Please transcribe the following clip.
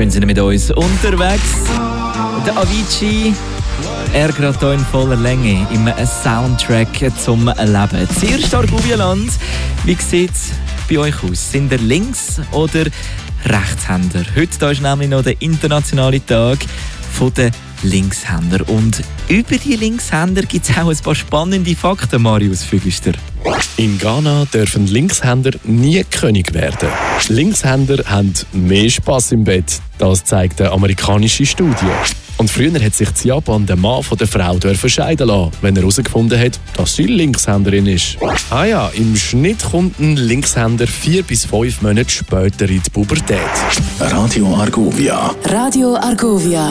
Schön sind Sie mit uns unterwegs. Der Avicii, er gerade hier in voller Länge im Soundtrack zum Leben. Zuerst Argovia-Land. Wie sieht es bei euch aus? Sind ihr Links- oder Rechtshänder? Heute ist nämlich noch der internationale Tag der Linkshänder. Und über die Linkshänder gibt es auch ein paar spannende Fakten, Marius Fügister. In Ghana dürfen Linkshänder nie König werden. Linkshänder haben mehr Spass im Bett, das zeigt eine amerikanische Studie. Und früher hat sich in Japan der Mann von der Frau scheiden lassen, wenn er herausgefunden hat, dass sie Linkshänderin ist. Ah ja, im Schnitt kommt ein Linkshänder 4 bis 5 Monate später in die Pubertät. Radio Argovia. Radio Argovia.